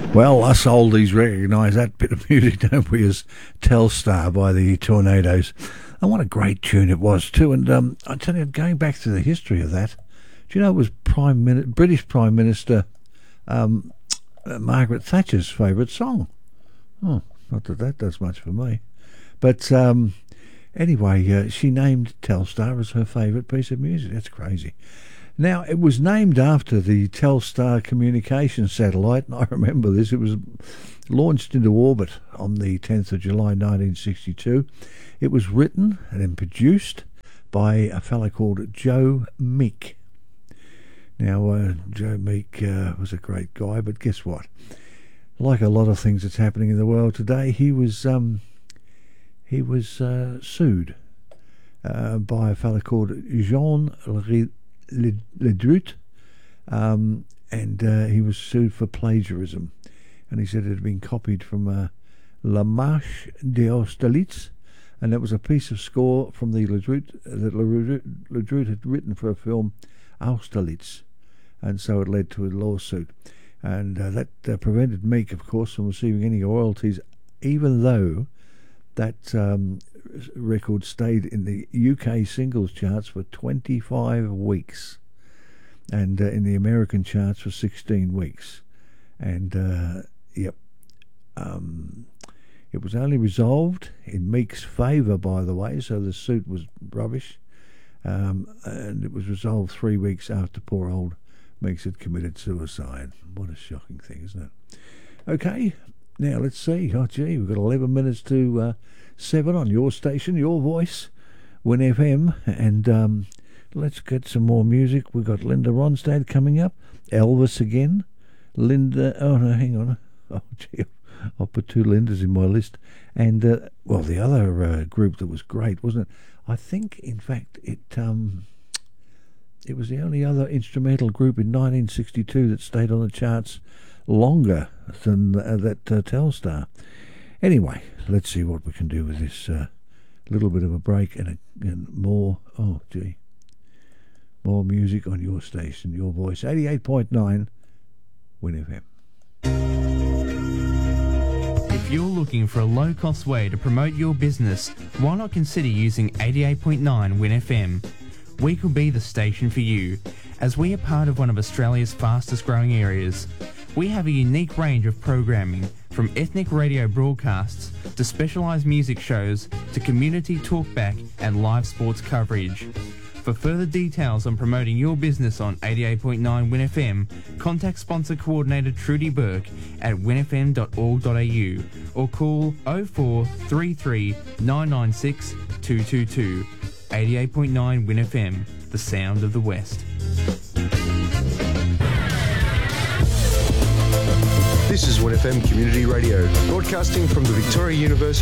Well, us oldies recognise that bit of music, don't we, as Telstar by the Tornadoes. And what a great tune it was too. And I tell you, going back to the history of that, do you know it was British Prime Minister Margaret Thatcher's favourite song? Oh, not that that does much for me. But anyway, she named Telstar as her favourite piece of music. That's crazy. Now, it was named after the Telstar communication satellite, and I remember this. It was launched into orbit on the 10th of July 1962. It was written and then produced by a fellow called Joe Meek. Now, Joe Meek was a great guy, but guess what? Like a lot of things that's happening in the world today, he was sued by a fellow called Jean Ledrut, and he was sued for plagiarism, and he said it had been copied from La Marche d'Austerlitz, and it was a piece of score from the Ledrut had written for a film Austerlitz, and so it led to a lawsuit, and that prevented Meek, of course, from receiving any royalties, even though that record stayed in the UK singles charts for 25 weeks and in the American charts for 16 weeks. And it was only resolved in Meek's favour, by the way, so the suit was rubbish, and it was resolved 3 weeks after poor old Meeks had committed suicide. What a shocking thing, isn't it? Okay, now let's see. Oh gee, we've got 11 minutes to 7 on your station, your voice, Win FM, and let's get some more music. We've got Linda Ronstadt coming up, Elvis again, Linda, oh no, hang on, oh gee, I'll put 2 Lindas in my list, and well, the other group that was great, wasn't it? I think, in fact, it was the only other instrumental group in 1962 that stayed on the charts longer than that Telstar. Anyway, let's see what we can do with this little bit of a break and more, oh gee, more music on your station, your voice, 88.9 Win FM. If you're looking for a low-cost way to promote your business, why not consider using 88.9 Win FM? We could be the station for you, as we are part of one of Australia's fastest growing areas. We have a unique range of programming, from ethnic radio broadcasts to specialised music shows to community talkback and live sports coverage. For further details on promoting your business on 88.9 Win FM, contact sponsor coordinator Trudy Burke at winfm.org.au or call 0433 996 222. 88.9 Win FM, the sound of the West. This is Win FM Community Radio, broadcasting from the Victoria University